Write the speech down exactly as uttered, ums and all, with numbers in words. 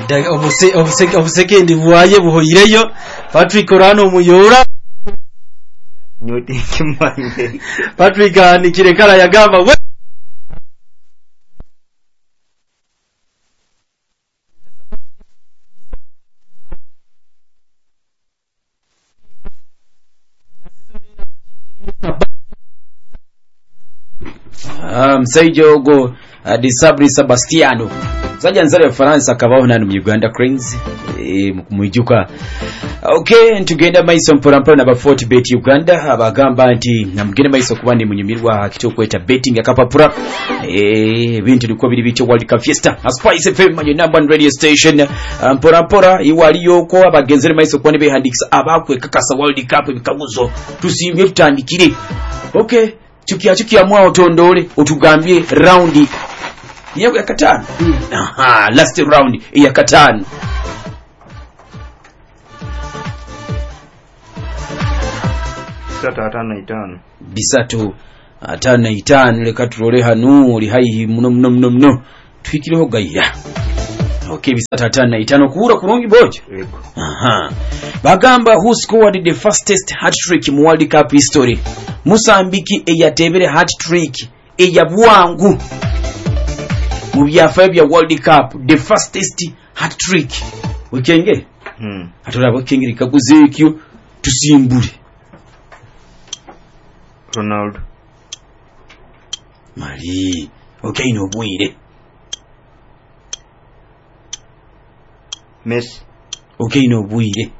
obuse obuse obusekendi buwaye buhoyireyo Patrick Orano muyora nyoti kimanye Patrick ani kirekala yagamba we um Saijogo uh, di Sabri Sebastiano Zaja nzale ya Faransa kabaho nanu mu Uganda Cranes eh mujuka. Okay, ntugenda maiso mpora na forty bet Uganda abagamba nti namugenda maiso kubandi munyumirwa kitokweta betting akapapura eh bintu liko bili bicho World Cup Fiesta Spice F M my number one radio station mpora mpora iwaliyo ko abagenzere maiso kwani be handikisa abakwe kakasa World Cup bikaguzo tusimbye tutandikire. Okay, chukia chukia mwa otondole otugambye round ya katano. Mm. Aha, last round ya katano. Bisatu atano na itano. Bisatu atano na itano leka turore hanu uri haihi muno muno muno muno. Tuikireho gaya. Okay, bisatu atano na itano kuura kurungi boje. Ego. Aha. Bagamba who scored the fastest hat-trick in World Cup history. Musambiki eyatebere hat-trick eyabwangu. Mu byafa bya World Cup the fastest hat-trick. Wikenge? Hmm. Atolabo kengiri kaguzekyo tusimbule. Ronaldo. Mali. Okay no bwire. Messi. Okay no bwire.